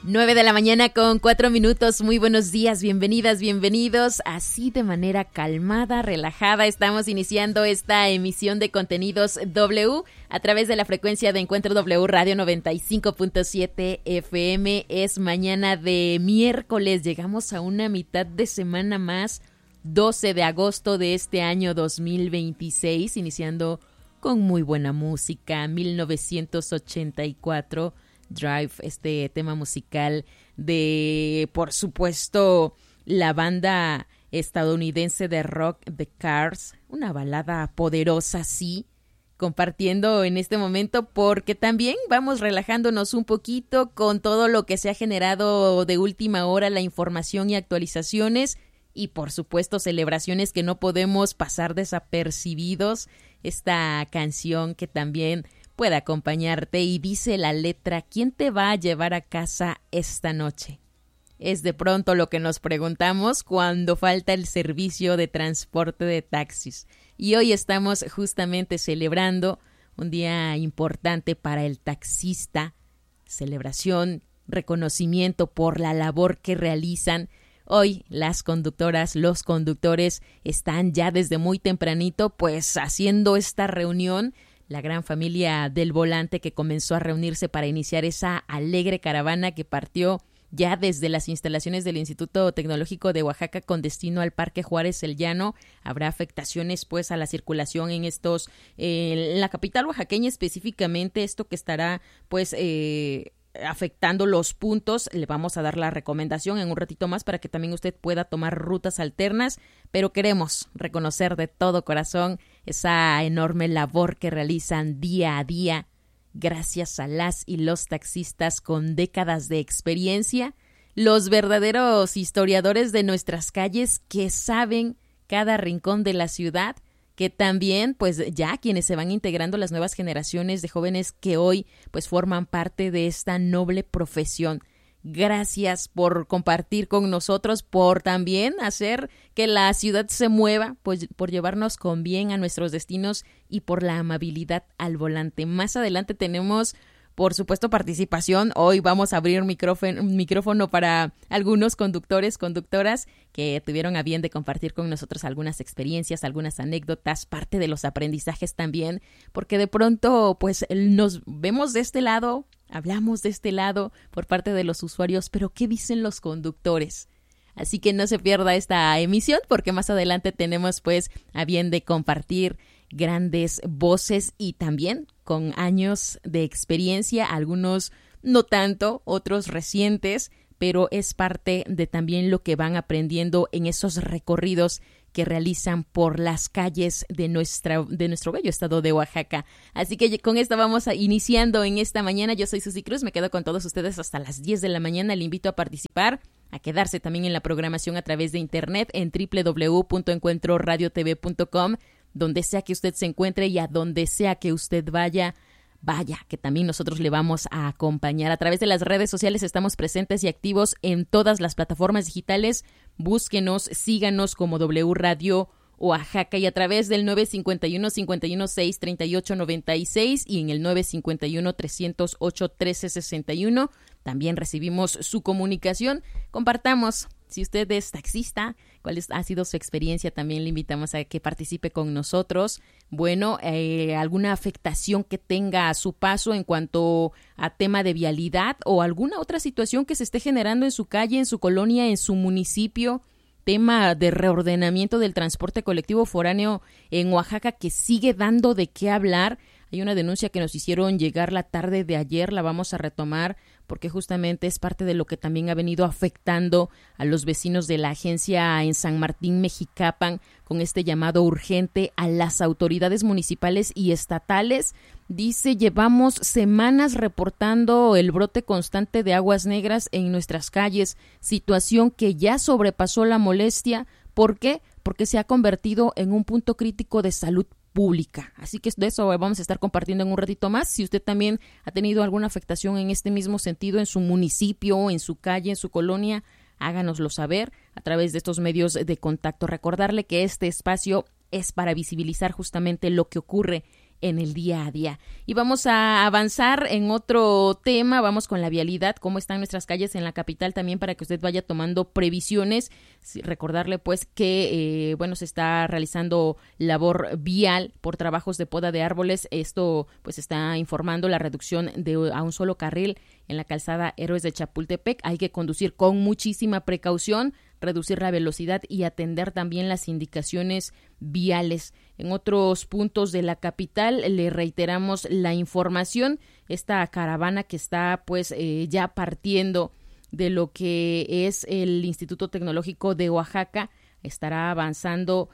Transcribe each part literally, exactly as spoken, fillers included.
Nueve de la mañana con cuatro minutos. Muy buenos días, bienvenidas, bienvenidos. Así de manera calmada, relajada, estamos iniciando esta emisión de contenidos W a través de la frecuencia de Encuentro W Radio noventa y cinco punto siete F M. Es mañana de miércoles, llegamos a una mitad de semana más, doce de agosto de este año dos mil veintiséis, iniciando con muy buena música, mil novecientos ochenta y cuatro, Drive, este tema musical de, por supuesto, la banda estadounidense de rock The Cars, una balada poderosa, sí, compartiendo en este momento porque también vamos relajándonos un poquito con todo lo que se ha generado de última hora, la información y actualizaciones y, por supuesto, celebraciones que no podemos pasar desapercibidos. Esta canción que también puede acompañarte y dice la letra: ¿quién te va a llevar a casa esta noche? Es de pronto lo que nos preguntamos cuando falta el servicio de transporte de taxis. Y hoy estamos justamente celebrando un día importante para el taxista, celebración, reconocimiento por la labor que realizan. Hoy las conductoras, los conductores están ya desde muy tempranito pues haciendo esta reunión. La gran familia del volante que comenzó a reunirse para iniciar esa alegre caravana que partió ya desde las instalaciones del Instituto Tecnológico de Oaxaca con destino al Parque Juárez El Llano. Habrá afectaciones pues a la circulación en estos, eh, en la capital oaxaqueña específicamente, esto que estará pues eh, afectando los puntos. Le vamos a dar la recomendación en un ratito más para que también usted pueda tomar rutas alternas, pero queremos reconocer de todo corazón esa enorme labor que realizan día a día gracias a las y los taxistas con décadas de experiencia, los verdaderos historiadores de nuestras calles que saben cada rincón de la ciudad, que también pues ya quienes se van integrando las nuevas generaciones de jóvenes que hoy pues forman parte de esta noble profesión. Gracias por compartir con nosotros, por también hacer que la ciudad se mueva, pues, por llevarnos con bien a nuestros destinos y por la amabilidad al volante. Más adelante tenemos, por supuesto, participación. Hoy vamos a abrir un micrófono, un micrófono para algunos conductores, conductoras que tuvieron a bien de compartir con nosotros algunas experiencias, algunas anécdotas, parte de los aprendizajes también, porque de pronto pues nos vemos de este lado, hablamos de este lado por parte de los usuarios, pero ¿qué dicen los conductores? Así que no se pierda esta emisión porque más adelante tenemos pues a bien de compartir grandes voces y también con años de experiencia, algunos no tanto, otros recientes, pero es parte de también lo que van aprendiendo en esos recorridos que realizan por las calles de nuestra de nuestro bello estado de Oaxaca. Así que con esto vamos a, iniciando en esta mañana. Yo soy Susy Cruz, me quedo con todos ustedes hasta las diez de la mañana. Le invito a participar, a quedarse también en la programación a través de internet en doble u doble u doble u punto encuentro radio t v punto com, donde sea que usted se encuentre y a donde sea que usted vaya. Vaya, que también nosotros le vamos a acompañar. A través de las redes sociales estamos presentes y activos en todas las plataformas digitales. Búsquenos, síganos como W Radio Oaxaca y a través del nueve cinco uno, cinco uno seis, tres ocho nueve seis y en el nueve cinco uno, tres cero ocho, uno tres seis uno. También recibimos su comunicación. Compartamos. Si usted es taxista, cuál es, ha sido su experiencia, también le invitamos a que participe con nosotros. Bueno, eh, alguna afectación que tenga a su paso en cuanto a tema de vialidad o alguna otra situación que se esté generando en su calle, en su colonia, en su municipio. Tema de reordenamiento del transporte colectivo foráneo en Oaxaca que sigue dando de qué hablar. Hay una denuncia que nos hicieron llegar la tarde de ayer, la vamos a retomar porque justamente es parte de lo que también ha venido afectando a los vecinos de la agencia en San Martín Mexicapan con este llamado urgente a las autoridades municipales y estatales. Dice, llevamos semanas reportando el brote constante de aguas negras en nuestras calles, situación que ya sobrepasó la molestia. ¿Por qué? Porque se ha convertido en un punto crítico de salud pública. Así que de eso vamos a estar compartiendo en un ratito más. Si usted también ha tenido alguna afectación en este mismo sentido en su municipio, en su calle, en su colonia, háganoslo saber a través de estos medios de contacto. Recordarle que este espacio es para visibilizar justamente lo que ocurre en el día a día. Y vamos a avanzar en otro tema, vamos con la vialidad, cómo están nuestras calles en la capital también para que usted vaya tomando previsiones. Recordarle pues que eh, bueno, se está realizando labor vial por trabajos de poda de árboles. Esto pues está informando la reducción de a un solo carril en la calzada Héroes de Chapultepec. Hay que conducir con muchísima precaución, reducir la velocidad y atender también las indicaciones viales. En otros puntos de la capital le reiteramos la información, esta caravana que está pues eh, ya partiendo de lo que es el Instituto Tecnológico de Oaxaca, estará avanzando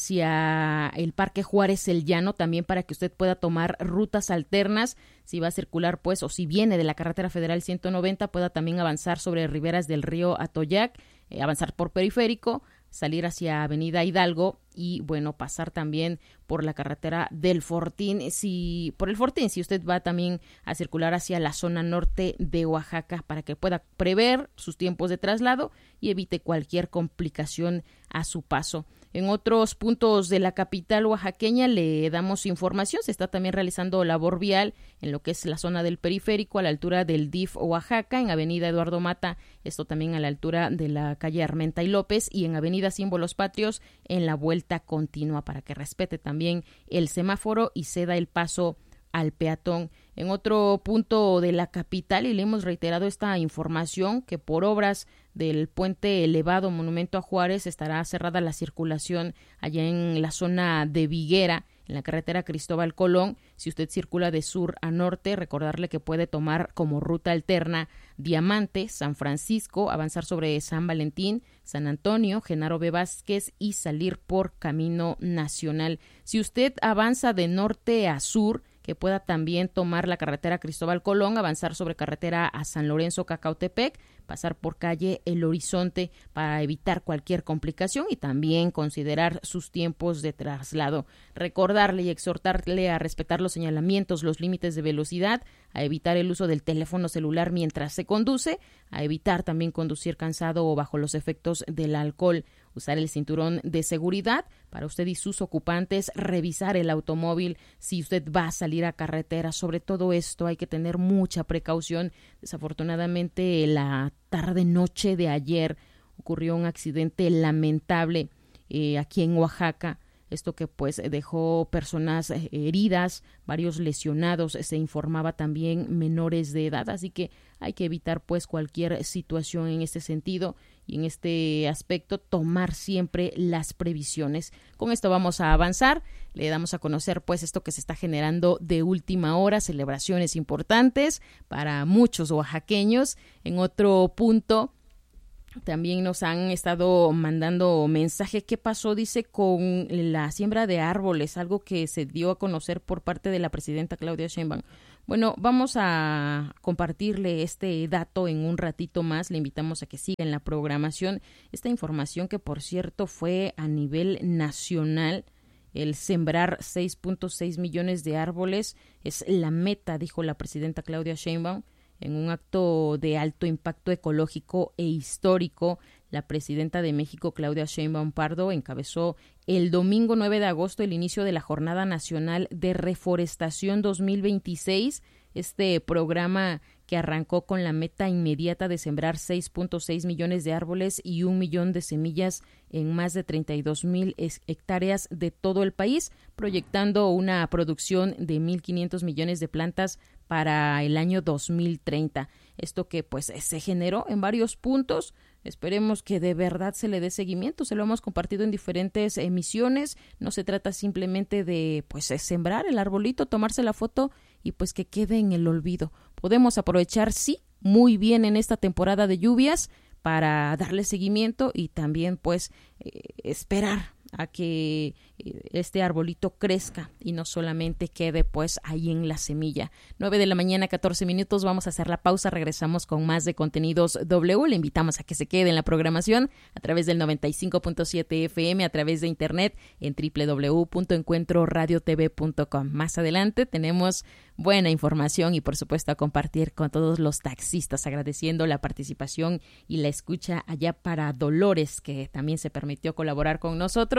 hacia el Parque Juárez El Llano, también para que usted pueda tomar rutas alternas, si va a circular pues o si viene de la carretera federal ciento noventa, pueda también avanzar sobre riberas del río Atoyac, eh, avanzar por periférico, salir hacia Avenida Hidalgo y bueno, pasar también por la carretera del Fortín, si por el Fortín, si usted va también a circular hacia la zona norte de Oaxaca, para que pueda prever sus tiempos de traslado y evite cualquier complicación a su paso. En otros puntos de la capital oaxaqueña le damos información, se está también realizando labor vial en lo que es la zona del periférico a la altura del D I F Oaxaca, en Avenida Eduardo Mata, esto también a la altura de la calle Armenta y López, y en Avenida Símbolos Patrios en la vuelta continua, para que respete también el semáforo y ceda el paso al peatón. En otro punto de la capital, y le hemos reiterado esta información, que por obras del puente elevado Monumento a Juárez estará cerrada la circulación allá en la zona de Viguera, en la carretera Cristóbal Colón. Si usted circula de sur a norte, recordarle que puede tomar como ruta alterna Diamante, San Francisco, avanzar sobre San Valentín, San Antonio, Genaro B. Vázquez y salir por Camino Nacional. Si usted avanza de norte a sur, que pueda también tomar la carretera Cristóbal Colón, avanzar sobre carretera a San Lorenzo Cacautepec, pasar por calle El Horizonte para evitar cualquier complicación y también considerar sus tiempos de traslado. Recordarle y exhortarle a respetar los señalamientos, los límites de velocidad, a evitar el uso del teléfono celular mientras se conduce, a evitar también conducir cansado o bajo los efectos del alcohol, usar el cinturón de seguridad para usted y sus ocupantes, revisar el automóvil si usted va a salir a carretera. Sobre todo esto hay que tener mucha precaución. Desafortunadamente la tarde-noche de ayer ocurrió un accidente lamentable eh, aquí en Oaxaca. Esto que pues dejó personas heridas, varios lesionados, se informaba también menores de edad, así que hay que evitar pues cualquier situación en este sentido y en este aspecto tomar siempre las previsiones. Con esto vamos a avanzar, le damos a conocer pues esto que se está generando de última hora, celebraciones importantes para muchos oaxaqueños. En otro punto, también nos han estado mandando mensaje. ¿Qué pasó? Dice con la siembra de árboles, algo que se dio a conocer por parte de la presidenta Claudia Sheinbaum. Bueno, vamos a compartirle este dato en un ratito más. Le invitamos a que siga en la programación esta información que, por cierto, fue a nivel nacional. El sembrar seis punto seis millones de árboles es la meta, dijo la presidenta Claudia Sheinbaum. En un acto de alto impacto ecológico e histórico, la presidenta de México, Claudia Sheinbaum Pardo, encabezó el domingo nueve de agosto el inicio de la Jornada Nacional de Reforestación dos mil veintiséis, este programa que arrancó con la meta inmediata de sembrar seis punto seis millones de árboles y un millón de semillas en más de treinta y dos mil hectáreas de todo el país, proyectando una producción de mil quinientos millones de plantas para el año dos mil treinta. Esto que pues se generó en varios puntos. Esperemos que de verdad se le dé seguimiento. Se lo hemos compartido en diferentes emisiones. No se trata simplemente de pues sembrar el arbolito, tomarse la foto y pues que quede en el olvido. Podemos aprovechar, sí, muy bien en esta temporada de lluvias para darle seguimiento y también pues eh, esperar a que este arbolito crezca y no solamente quede pues ahí en la semilla. nueve de la mañana, catorce minutos, vamos a hacer la pausa, regresamos con más de Contenidos W. Le invitamos a que se quede en la programación a través del noventa y cinco punto siete F M, a través de internet en doble u doble u doble u punto encuentro radio t v punto com. Más adelante tenemos buena información y por supuesto a compartir con todos los taxistas, agradeciendo la participación y la escucha allá para Dolores, que también se permitió colaborar con nosotros.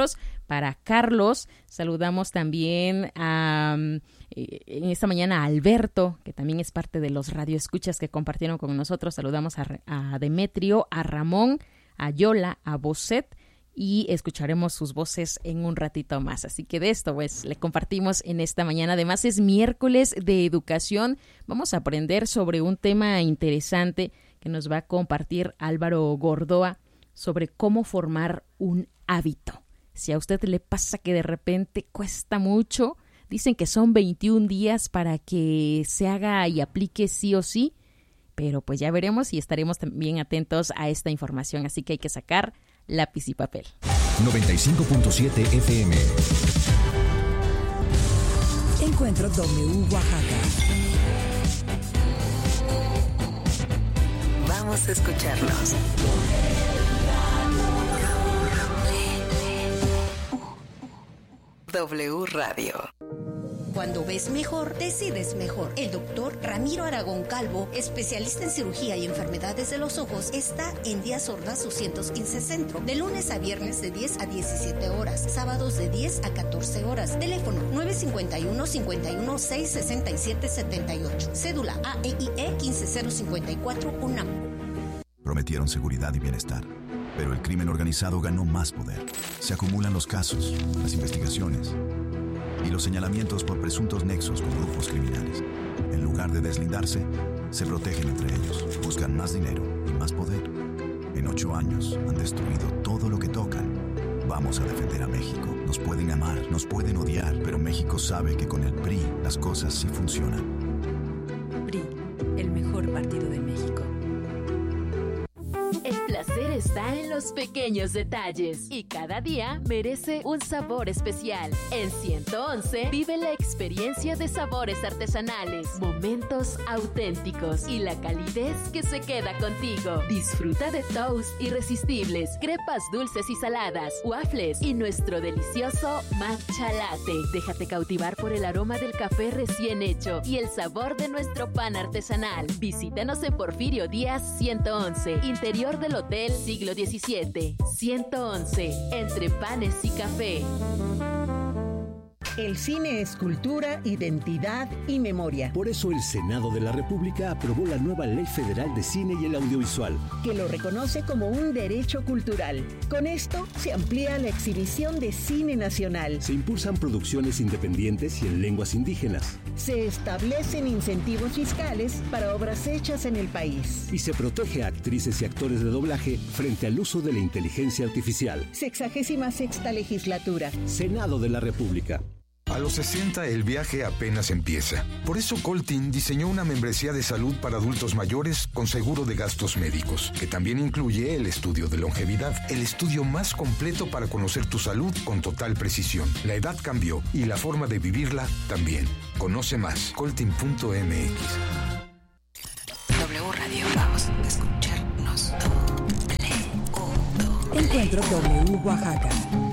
nosotros. Para Carlos, saludamos también a, en esta mañana a Alberto, que también es parte de los radioescuchas que compartieron con nosotros. Saludamos a, a Demetrio, a Ramón, a Yola, a Boset, y escucharemos sus voces en un ratito más. Así que de esto pues le compartimos en esta mañana. Además es miércoles de educación. Vamos a aprender sobre un tema interesante que nos va a compartir Álvaro Gordoa sobre cómo formar un hábito. Si a usted le pasa que de repente cuesta mucho, dicen que son veintiún días para que se haga y aplique sí o sí, pero pues ya veremos y estaremos también atentos a esta información, así que hay que sacar lápiz y papel. noventa y cinco punto siete F M. Encuentro W Oaxaca. Vamos a escucharlos. W Radio. Cuando ves mejor, decides mejor. El doctor Ramiro Aragón Calvo, especialista en cirugía y enfermedades de los ojos, está en Díaz Ordaz doscientos quince Centro, de lunes a viernes de diez a diecisiete horas, sábados de diez a catorce horas. Teléfono nueve cinco uno, cinco uno seis, seis siete siete ocho. Cédula A E I E uno cinco cero cinco cuatro UNAM. Prometieron seguridad y bienestar, pero el crimen organizado ganó más poder. Se acumulan los casos, las investigaciones y los señalamientos por presuntos nexos con grupos criminales. En lugar de deslindarse, se protegen entre ellos, buscan más dinero y más poder. En ocho años han destruido todo lo que tocan. Vamos a defender a México. Nos pueden amar, nos pueden odiar, pero México sabe que con el P R I las cosas sí funcionan. P R I, el mejor partido de México. El placer está en los pequeños detalles y cada día merece un sabor especial. En ciento once vive la experiencia de sabores artesanales, momentos auténticos y la calidez que se queda contigo. Disfruta de toast irresistibles, crepas dulces y saladas, waffles y nuestro delicioso matcha latte. Déjate cautivar por el aroma del café recién hecho y el sabor de nuestro pan artesanal. Visítanos en Porfirio Díaz ciento once, interior del Hotel Siglo diecisiete. ciento once, entre panes y café. El cine es cultura, identidad y memoria. Por eso el Senado de la República aprobó la nueva Ley Federal de Cine y el Audiovisual, que lo reconoce como un derecho cultural. Con esto se amplía la exhibición de cine nacional. Se impulsan producciones independientes y en lenguas indígenas. Se establecen incentivos fiscales para obras hechas en el país. Y se protege a actrices y actores de doblaje frente al uso de la inteligencia artificial. Sexagésima sexta legislatura. Senado de la República. A los sesenta el viaje apenas empieza. Por eso Coltin diseñó una membresía de salud para adultos mayores con seguro de gastos médicos, que también incluye el estudio de longevidad, el estudio más completo para conocer tu salud con total precisión. La edad cambió y la forma de vivirla también. Conoce más, coltin punto m x. W Radio, vamos a escucharnos. Encuentro W Oaxaca.